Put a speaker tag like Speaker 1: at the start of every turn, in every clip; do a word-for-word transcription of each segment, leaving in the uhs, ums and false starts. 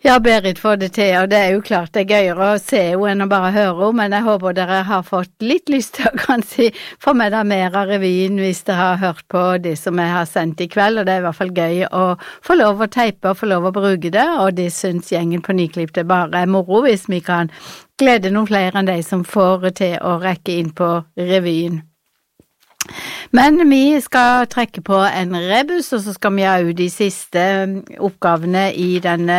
Speaker 1: Ja, Berit får det til, og det er jo klart det er gøyere å se henne enn å bare høre henne, men jeg håper dere har fått litt lyst til å kanskje få med deg mer av revyen hvis dere har hørt på det som jeg har sendt i kveld, og det er i hvert fall gøy å få lov å teipe og få lov å bruke det, og det synes gjengen på Nyklipp det bare er moro hvis vi kan glede noen flere enn de som får til å rekke inn på revyen. Men vi skal trekke på en rebus, og så skal vi ha ut de siste oppgavene i denne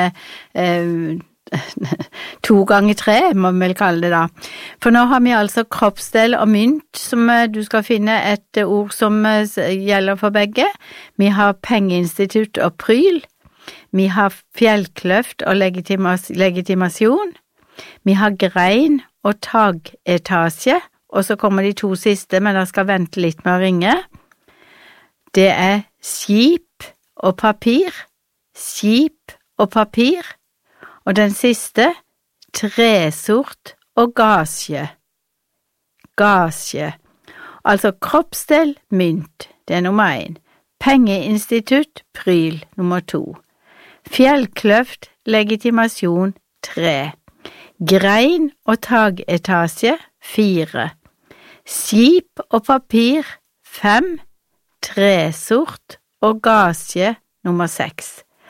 Speaker 1: eh, to ganger tre, må vi vel kalle det da. For nå har vi altså kroppsdel og mynt, som du skal finne et ord som gjelder for begge. Vi har pengeinstitutt og pryl. Vi har fjellkløft og legitimas- legitimasjon. Vi har grein og tagetasje. Og så kommer de to siste, men jeg skal vente litt med å ringe. Det er skip og papir, skip og papir, og den siste, tresort og gasje. Gasje. Altså kroppsdel, mynt, det er nummer én. Pengeinstitutt, pryl, nummer to. Fjellkløft, legitimasjon, tre. Grein og tagetasje, fire. Skip og papir, fem, tresort og gasje, nummer seks.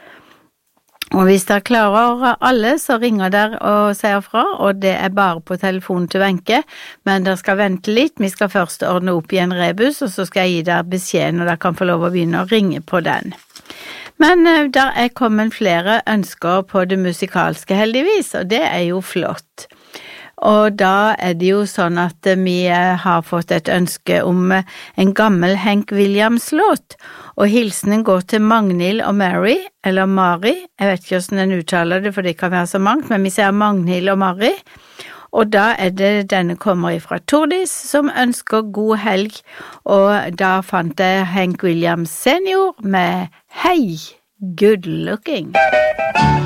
Speaker 1: Og hvis dere klarer alle, så ringer dere og sier fra, og det er bare på telefonen til Wenche, men dere skal vente litt, vi skal først ordne opp i en rebus, og så skal jeg gi dere beskjed når dere kan få lov å begynne å ringe på den. Men der er kommet flere ønsker på det musikalske heldigvis, og det er jo flott. Og da er det jo sånn at vi har fått et ønske om en gammel Hank Williams-låt, og hilsenen går til Magnhild og Mary, eller Mari, jeg vet ikke hvordan den uttaler det, for det kan være så mangt, men vi sier Magnhild og Mari, og da er det denne kommer fra Tordis, som ønsker god helg, og da fant jeg Hank Williams senior med Hey, Good Looking.